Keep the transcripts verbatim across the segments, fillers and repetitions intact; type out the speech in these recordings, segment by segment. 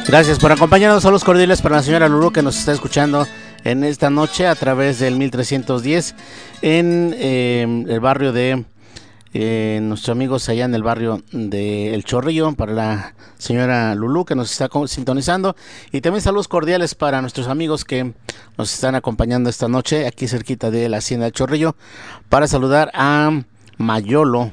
Gracias por acompañarnos. Saludos cordiales para la señora Lulú, que nos está escuchando en esta noche a través del mil trescientos diez en eh, el barrio de eh, nuestros amigos allá en el barrio de El Chorrillo, para la señora Lulú que nos está sintonizando, y también saludos cordiales para nuestros amigos que nos están acompañando esta noche aquí cerquita de la hacienda del Chorrillo, para saludar a Mayolo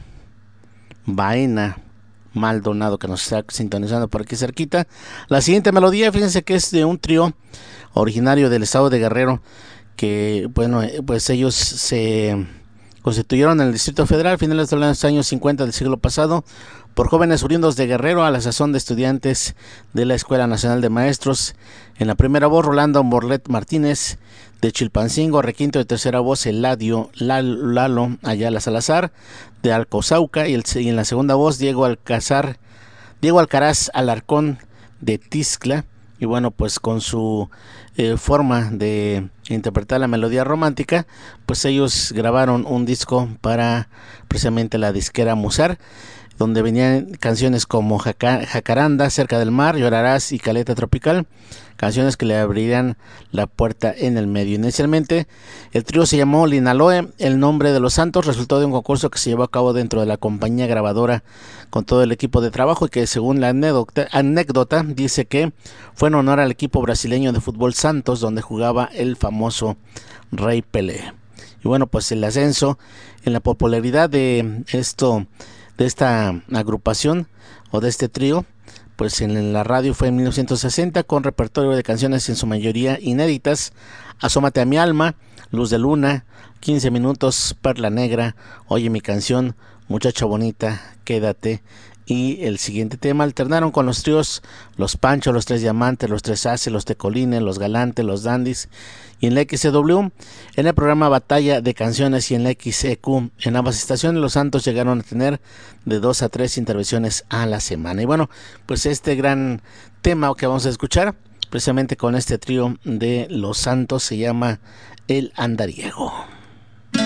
Baena Maldonado, que nos está sintonizando por aquí cerquita. La siguiente melodía, fíjense que es de un trío originario del estado de Guerrero, que bueno, pues ellos se constituyeron en el Distrito Federal a finales de los años cincuenta del siglo pasado por jóvenes oriundos de Guerrero, a la sazón de estudiantes de la Escuela Nacional de Maestros. En la primera voz, Rolando Morlet Martínez de Chilpancingo; requinto de tercera voz, Eladio Lalo Ayala Salazar de Alcozauca, y, el, y en la segunda voz, Diego Alcázar, Diego Alcaraz Alarcón de Tizcla. Y bueno, pues con su eh, forma de interpretar la melodía romántica, pues ellos grabaron un disco para precisamente la disquera Musar, donde venían canciones como Jaca, Jacaranda, Cerca del Mar, Llorarás y Caleta Tropical, canciones que le abrirían la puerta en el medio. Inicialmente el trío se llamó Linaloe. El nombre de Los Santos resultó de un concurso que se llevó a cabo dentro de la compañía grabadora con todo el equipo de trabajo, y que según la anécdota, anécdota dice que fue en honor al equipo brasileño de fútbol Santos, donde jugaba el famoso Rey Pelé. Y bueno, pues el ascenso en la popularidad de esto de esta agrupación o de este trío, pues en la radio fue en mil novecientos sesenta, con repertorio de canciones en su mayoría inéditas: Asómate a mi alma, Luz de Luna, quince minutos, Perla Negra, Oye mi canción, Muchacha bonita, Quédate. Y el siguiente tema alternaron con los tríos Los Panchos, Los Tres Diamantes, Los Tres Aces, Los Tecolines, Los Galantes, Los Dandis. Y en la X C W, en el programa Batalla de Canciones, y en la X E Q. En ambas estaciones, Los Santos llegaron a tener de dos a tres intervenciones a la semana. Y bueno, pues este gran tema que vamos a escuchar precisamente con este trío de Los Santos se llama El Andariego.